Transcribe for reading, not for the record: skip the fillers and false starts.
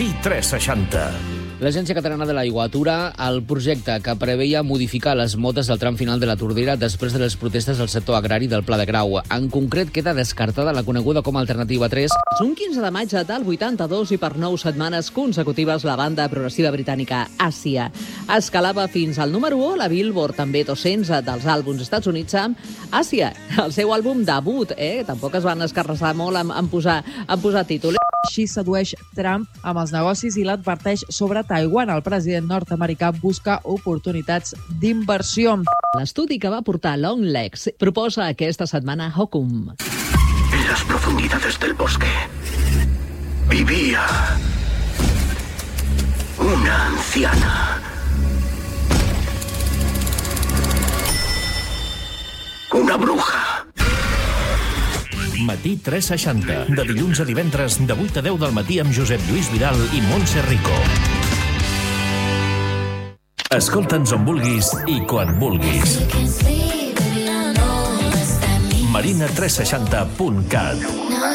Matí 360. L'Agència Catalana de l'Aigua atura el projecte que preveia modificar les motes del tram final de la Tordera després de les protestes del sector agrari del Pla de Grau. En concret, queda descartada la coneguda com a Alternativa 3. Un 15 de maig del 82 i per 9 setmanes consecutives la banda progressiva britànica Àsia escalava fins al número 1, la Billboard també 200 dels àlbums Estats Units amb Àsia, el seu àlbum debut. Tampoc es van escarrassar molt en posar títol. Així sedueix Trump amb els negocis i l'adverteix sobre Taiwan. El president nord-americà busca oportunitats d'inversió. L'estudi que va portar Longlegs proposa aquesta setmana Hokum. En las profundidades del bosque vivía una anciana. Una bruja. Matí 360. De dilluns a divendres, de 8 a 10 del matí amb Josep Lluís Vidal i Montse Rico. Escolta'ns on vulguis i quan vulguis. marina360.cat